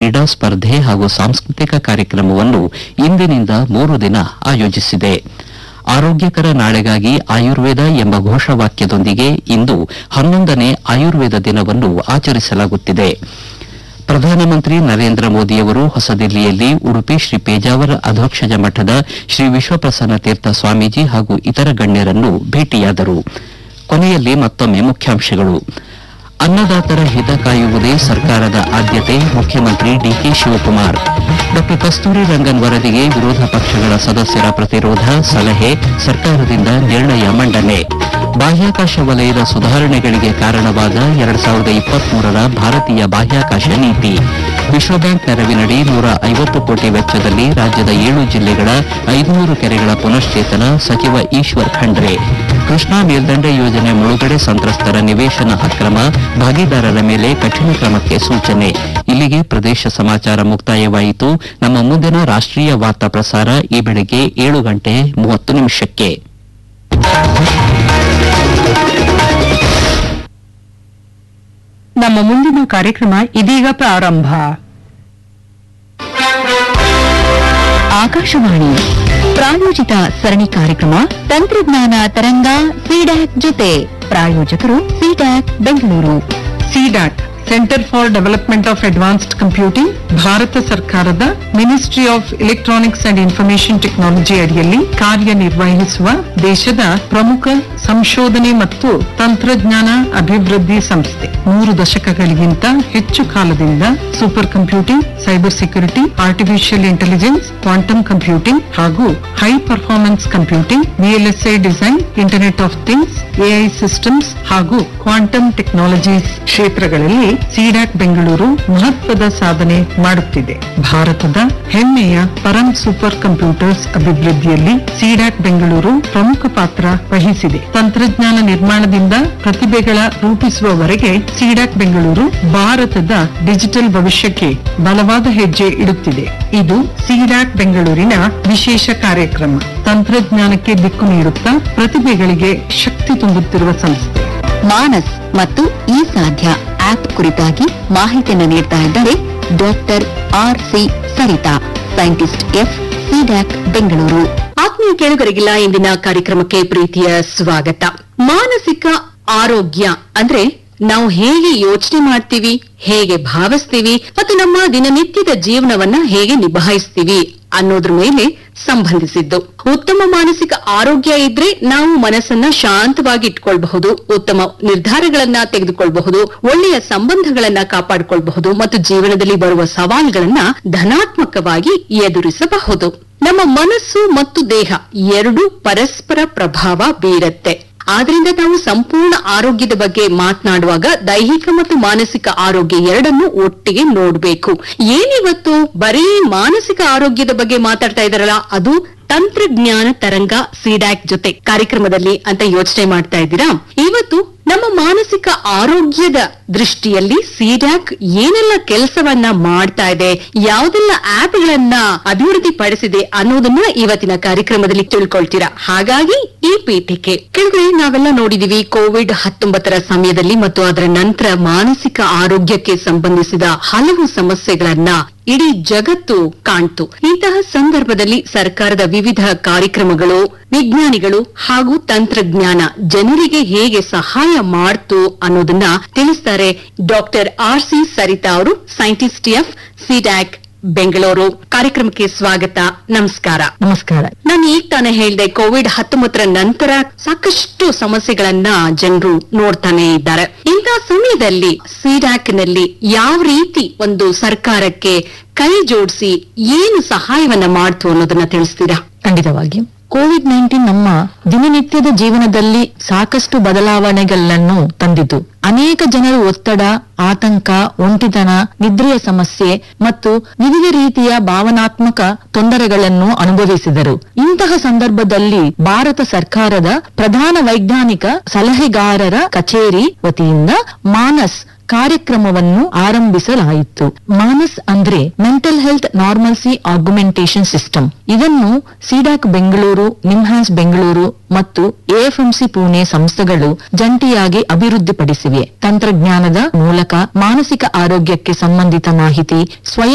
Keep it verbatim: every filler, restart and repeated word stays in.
ಕ್ರೀಡಾ ಸ್ಪರ್ಧೆ ಹಾಗೂ ಸಾಂಸ್ಕೃತಿಕ ಕಾರ್ಯಕ್ರಮವನ್ನು ಇಂದಿನಿಂದ ಮೂರು ದಿನ ಆಯೋಜಿಸಿದೆ. ಆರೋಗ್ಯಕರ ನಾಳೆಗಾಗಿ ಆಯುರ್ವೇದ ಎಂಬ ಘೋಷವಾಕ್ಯದೊಂದಿಗೆ ಇಂದು ಹನ್ನೊಂದನೇ ಆಯುರ್ವೇದ ದಿನವನ್ನು ಆಚರಿಸಲಾಗುತ್ತಿದೆ. ಪ್ರಧಾನಮಂತ್ರಿ ನರೇಂದ್ರ ಮೋದಿಯವರು ಹೊಸದಿಲ್ಲಿಯಲ್ಲಿ ಉಡುಪಿ ಶ್ರೀ ಪೇಜಾವರ ಅಧೋಕ್ಷಜ ಮಠದ ಶ್ರೀ ವಿಶ್ವಪ್ರಸನ್ನ ತೀರ್ಥ ಸ್ವಾಮೀಜಿ ಹಾಗೂ ಇತರ ಗಣ್ಯರನ್ನು ಭೇಟಿಯಾದರು. ಕೊನೆಯಲ್ಲಿ ಮತ್ತೊಮ್ಮೆ ಮುಖ್ಯಾಂಶಗಳು. ಅನ್ನದಾತರ ಹಿತ ಕಾಯುವುದೇ ಸರ್ಕಾರದ ಆದ್ಯತೆ, ಮುಖ್ಯಮಂತ್ರಿ ಡಿಕೆ ಶಿವಕುಮಾರ್. ಡಾ ಕಸ್ತೂರಿ ರಂಗನ್ ವರದಿಗೆ ವಿರೋಧ ಪಕ್ಷಗಳ ಸದಸ್ಯರ ಪ್ರತಿರೋಧ, ಸಲಹೆ, ಸರ್ಕಾರದಿಂದ ನಿರ್ಣಯ ಮಂಡನೆ. ಬಾಹ್ಯಾಕಾಶ ವಲಯದ ಸುಧಾರಣೆಗಳಿಗೆ ಕಾರಣವಾದ ಎರಡ್ ಸಾವಿರದ ಇಪ್ಪತ್ಮೂರರ ಭಾರತೀಯ ಬಾಹ್ಯಾಕಾಶ ನೀತಿ. ವಿಶ್ವ ಬ್ಯಾಂಕ್ ನೆರವಿನಡಿ ನೂರ ಐವತ್ತು ಕೋಟಿ ವೆಚ್ಚದಲ್ಲಿ ರಾಜ್ಯದ ಏಳು ಜಿಲ್ಲೆಗಳ ಐದುನೂರು ಕೆರೆಗಳ ಪುನಶ್ಚೇತನ, ಸಚಿವ ಈಶ್ವರ್ ಖಂಡ್ರೆ. ಕೃಷ್ಣಾ ಮೇಲ್ದಂಡೆ ಯೋಜನೆ ಮುಳುಗಡೆ ಸಂತ್ರಸ್ತರ ನಿವೇಶನ ಅಕ್ರಮ, ಭಾಗಿದಾರರ ಮೇಲೆ ಕಠಿಣ ಕ್ರಮಕ್ಕೆ ಸೂಚನೆ. ಇಲ್ಲಿಗೆ ಪ್ರದೇಶ ಸಮಾಚಾರ ಮುಕ್ತಾಯವಾಯಿತು. ನಮ್ಮ ಮುಂದಿನ ರಾಷ್ಟ್ರೀಯ ವಾರ್ತಾ ಪ್ರಸಾರ ಈ ಬೆಳಗ್ಗೆ ಏಳು ಗಂಟೆ ಮೂವತ್ತು ನಿಮಿಷಕ್ಕೆ. ನಮ್ಮ ಮುಂದಿನ ಕಾರ್ಯಕ್ರಮ ಇದೀಗ ಪ್ರಾರಂಭ. ಆಕಾಶವಾಣಿ ಪ್ರಾಯೋಜಿತ ಸರಣಿ ಕಾರ್ಯಕ್ರಮ ತಂತ್ರಜ್ಞಾನ ತರಂಗ ಸಿಡ್ಯಾಕ್ ಜೊತೆ. ಪ್ರಾಯೋಜಕರು CDAC Bengaluru. CDAC centre for development of advanced computing Bharat ಸರ್ಕಾರದ ministry of electronics and information technology ಅಡಿಯಲ್ಲಿ ಕಾರ್ಯನಿರ್ವಹಿಸುವ ದೇಶದ ಪ್ರಮುಖ ಸಂಶೋಧನೆ ಮತ್ತು ತಂತ್ರಜ್ಞಾನ ಅಭಿವೃದ್ಧಿ ಸಂಸ್ಥೆ. ಮೂರು ದಶಕಗಳಿಗಿಂತ ಹೆಚ್ಚು ಕಾಲದಿಂದ super computing, cyber security, artificial intelligence, quantum computing ಹಾಗೂ high performance computing, VLSI design, internet of things, AI systems ಹಾಗೂ ಕ್ವಾಂಟಮ್ ಟೆಕ್ನಾಲಜೀಸ್ ಕ್ಷೇತ್ರಗಳಲ್ಲಿ ಸಿಡ್ಯಾಕ್ ಬೆಂಗಳೂರು ಮಹತ್ವದ ಸಾಧನೆ ಮಾಡುತ್ತಿದೆ. ಭಾರತದ ಹೆಮ್ಮೆಯ ಪರಂ ಸೂಪರ್ ಕಂಪ್ಯೂಟರ್ಸ್ ಅಭಿವೃದ್ಧಿಯಲ್ಲಿ ಸಿಡ್ಯಾಕ್ ಬೆಂಗಳೂರು ಪ್ರಮುಖ ಪಾತ್ರ ವಹಿಸಿದೆ. ತಂತ್ರಜ್ಞಾನ ನಿರ್ಮಾಣದಿಂದ ಪ್ರತಿಭೆಗಳ ರೂಪಿಸುವವರೆಗೆ ಸಿಡ್ಯಾಕ್ ಬೆಂಗಳೂರು ಭಾರತದ ಡಿಜಿಟಲ್ ಭವಿಷ್ಯಕ್ಕೆ ಬಲವಾದ ಹೆಜ್ಜೆ ಇಡುತ್ತಿದೆ. ಇದು ಸಿಡ್ಯಾಕ್ ಬೆಂಗಳೂರಿನ ವಿಶೇಷ ಕಾರ್ಯಕ್ರಮ. ತಂತ್ರಜ್ಞಾನಕ್ಕೆ ದಿಕ್ಕು ನೀಡುತ್ತಾ ಪ್ರತಿಭೆಗಳಿಗೆ ಶಕ್ತಿ ತುಂಬುತ್ತಿರುವ ಸಂಸ್ಥೆ. ಮಾನಸ್ ಮತ್ತು ಈ ಸಾಧ್ಯ ಆಪ್ ಕುರಿತಾಗಿ ಮಾಹಿತಿಯನ್ನು ನೀಡ್ತಾ ಇದ್ದಾರೆ doctor R C Sarita, scientist F, CDAC Bengaluru. ಆತ್ಮೀಯ ಕೇಳುಗರಿಗಿಲ್ಲ ಇಂದಿನ ಕಾರ್ಯಕ್ರಮಕ್ಕೆ ಪ್ರೀತಿಯ ಸ್ವಾಗತ. ಮಾನಸಿಕ ಆರೋಗ್ಯ ಅಂದ್ರೆ ನಾವು ಹೇಗೆ ಯೋಚನೆ ಮಾಡ್ತೀವಿ, ಹೇಗೆ ಭಾವಿಸ್ತೀವಿ ಮತ್ತು ನಮ್ಮ ದಿನನಿತ್ಯದ ಜೀವನವನ್ನ ಹೇಗೆ ನಿಭಾಯಿಸ್ತೀವಿ ಅನ್ನೋದ್ರ ಮೇಲೆ ಸಂಬಂಧಿಸಿದ್ದು. ಉತ್ತಮ ಮಾನಸಿಕ ಆರೋಗ್ಯ ಇದ್ರೆ ನಾವು ಮನಸ್ಸನ್ನ ಶಾಂತವಾಗಿ ಇಟ್ಕೊಳ್ಬಹುದು, ಉತ್ತಮ ನಿರ್ಧಾರಗಳನ್ನ ತೆಗೆದುಕೊಳ್ಬಹುದು, ಒಳ್ಳೆಯ ಸಂಬಂಧಗಳನ್ನ ಕಾಪಾಡಿಕೊಳ್ಬಹುದು ಮತ್ತು ಜೀವನದಲ್ಲಿ ಬರುವ ಸವಾಲುಗಳನ್ನ ಧನಾತ್ಮಕವಾಗಿ ಎದುರಿಸಬಹುದು. ನಮ್ಮ ಮನಸ್ಸು ಮತ್ತು ದೇಹ ಎರಡು ಪರಸ್ಪರ ಪ್ರಭಾವ ಬೀರುತ್ತೆ. ಆದ್ರಿಂದ ನಾವು ಸಂಪೂರ್ಣ ಆರೋಗ್ಯದ ಬಗ್ಗೆ ಮಾತನಾಡುವಾಗ ದೈಹಿಕ ಮತ್ತು ಮಾನಸಿಕ ಆರೋಗ್ಯ ಎರಡನ್ನೂ ಒಟ್ಟಿಗೆ ನೋಡ್ಬೇಕು. ಏನಿವತ್ತು ಬರೀ ಮಾನಸಿಕ ಆರೋಗ್ಯದ ಬಗ್ಗೆ ಮಾತಾಡ್ತಾ ಇದಾರಲ್ಲ, ಅದು ತಂತ್ರಜ್ಞಾನ ತರಂಗ ಸಿಡ್ಯಾಕ್ ಜೊತೆ ಕಾರ್ಯಕ್ರಮದಲ್ಲಿ ಅಂತ ಯೋಚನೆ ಮಾಡ್ತಾ ಇದ್ದೀರಾ? ಇವತ್ತು ನಮ್ಮ ಮಾನಸಿಕ ಆರೋಗ್ಯದ ದೃಷ್ಟಿಯಲ್ಲಿ ಸಿಡ್ಯಾಕ್ ಏನೆಲ್ಲ ಕೆಲಸವನ್ನ ಮಾಡ್ತಾ ಇದೆ, ಯಾವುದೆಲ್ಲ ಆಪ್ಗಳನ್ನ ಅಭಿವೃದ್ಧಿ ಪಡಿಸಿದೆ ಅನ್ನೋದನ್ನ ಇವತ್ತಿನ ಕಾರ್ಯಕ್ರಮದಲ್ಲಿ ತಿಳ್ಕೊಳ್ತೀರಾ. ಹಾಗಾಗಿ ಈ ಪೀಠಿಕೆ ಕೆಳಗಡೆ ನಾವೆಲ್ಲ ನೋಡಿದೀವಿ, ಕೋವಿಡ್ ಹತ್ತೊಂಬತ್ತರ ಸಮಯದಲ್ಲಿ ಮತ್ತು ಅದರ ನಂತರ ಮಾನಸಿಕ ಆರೋಗ್ಯಕ್ಕೆ ಸಂಬಂಧಿಸಿದ ಹಲವು ಸಮಸ್ಯೆಗಳನ್ನ ಇಡೀ ಜಗತ್ತು ಕಾಣ್ತು. ಇಂತಹ ಸಂದರ್ಭದಲ್ಲಿ ಸರ್ಕಾರದ ವಿವಿಧ ಕಾರ್ಯಕ್ರಮಗಳು, ವಿಜ್ಞಾನಿಗಳು ಹಾಗೂ ತಂತ್ರಜ್ಞಾನ ಜನರಿಗೆ ಹೇಗೆ ಸಹಾಯ ಮಾಡ್ತು ಅನ್ನೋದನ್ನ ತಿಳಿಸ್ತಾರೆ ಡಾಕ್ಟರ್ ಆರ್ ಸಿ ಸರಿತಾ ಅವರು, ಸೈಂಟಿಸ್ಟ್ ಎಫ್, ಸಿಡ್ಯಾಕ್ ಬೆಂಗಳೂರು. ಕಾರ್ಯಕ್ರಮಕ್ಕೆ ಸ್ವಾಗತ. ನಮಸ್ಕಾರ. ನಮಸ್ಕಾರ. ನಾನು ಈಗ ತಾನೇ ಹೇಳಿದೆ, ಕೋವಿಡ್ ಹತ್ತೊಂಬತ್ತರ ನಂತರ ಸಾಕಷ್ಟು ಸಮಸ್ಯೆಗಳನ್ನ ಜನರು ನೋಡ್ತಾನೆ ಇದ್ದಾರೆ. ಇಂತಹ ಸಮಯದಲ್ಲಿ ಸಿಡ್ಯಾಕ್ ನಲ್ಲಿ ಯಾವ ರೀತಿ ಒಂದು ಸರ್ಕಾರಕ್ಕೆ ಕೈ ಜೋಡಿಸಿ ಏನು ಸಹಾಯವನ್ನ ಮಾಡ್ತು ಅನ್ನೋದನ್ನ ತಿಳಿಸ್ತೀರಾ? ಖಂಡಿತವಾಗಿ. ಕೋವಿಡ್ ನೈನ್ಟೀನ್ ನಮ್ಮ ದಿನನಿತ್ಯದ ಜೀವನದಲ್ಲಿ ಸಾಕಷ್ಟು ಬದಲಾವಣೆಗಳನ್ನು ತಂದಿತು. ಅನೇಕ ಜನರು ಒತ್ತಡ, ಆತಂಕ, ಒಂಟಿತನ, ನಿದ್ರೆಯ ಸಮಸ್ಯೆ ಮತ್ತು ವಿವಿಧ ರೀತಿಯ ಭಾವನಾತ್ಮಕ ತೊಂದರೆಗಳನ್ನು ಅನುಭವಿಸಿದರು. ಇಂತಹ ಸಂದರ್ಭದಲ್ಲಿ ಭಾರತ ಸರ್ಕಾರದ ಪ್ರಧಾನ ವೈಜ್ಞಾನಿಕ ಸಲಹೆಗಾರರ ಕಚೇರಿ ವತಿಯಿಂದ ಮಾನಸ್ ಕಾರ್ಯಕ್ರಮವನ್ನು ಆರಂಭಿಸಲಾಯಿತು. ಮಾನಸ್ ಅಂದ್ರೆ ಮೆಂಟಲ್ ಹೆಲ್ತ್ ನಾರ್ಮಲ್ಸಿ ಆಗ್ಯುಮೆಂಟೇಷನ್ ಸಿಸ್ಟಮ್. ಇದನ್ನು ಸಿಡ್ಯಾಕ್ ಬೆಂಗಳೂರು, ನಿಮ್ಹಾನ್ಸ್ ಬೆಂಗಳೂರು ಮತ್ತು ಎಎಫ್ಎಂಸಿ ಪುಣೆ ಸಂಸ್ಥೆಗಳು ಜಂಟಿಯಾಗಿ ಅಭಿವೃದ್ಧಿಪಡಿಸಿವೆ. ತಂತ್ರಜ್ಞಾನದ ಮೂಲಕ ಮಾನಸಿಕ ಆರೋಗ್ಯಕ್ಕೆ ಸಂಬಂಧಿತ ಮಾಹಿತಿ, ಸ್ವಯಂ